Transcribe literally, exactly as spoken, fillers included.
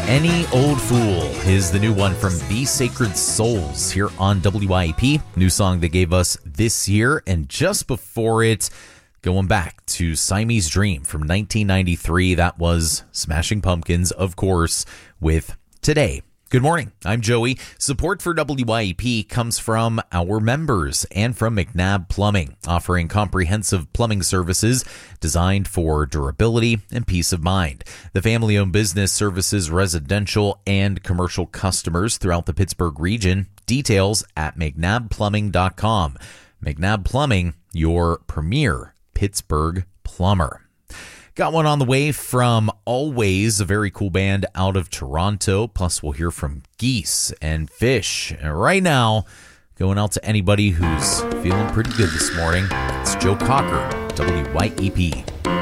Any Old Fool is the new one from The Sacred Souls here on W I E P. New song they gave us this year, and just before it, going back to Siamese Dream from nineteen ninety-three. That was Smashing Pumpkins, of course, with Today. Good morning. I'm Joey. Support for W I E P comes from our members and from McNabb Plumbing, offering comprehensive plumbing services designed for durability and peace of mind. The family-owned business services residential and commercial customers throughout the Pittsburgh region. Details at mcnabb plumbing dot com. McNabb Plumbing, your premier Pittsburgh plumber. Got one on the way from Always, a very cool band out of Toronto. Plus, we'll hear from Geese and Fish. And right now, going out to anybody who's feeling pretty good this morning, it's Joe Cocker, W I E P.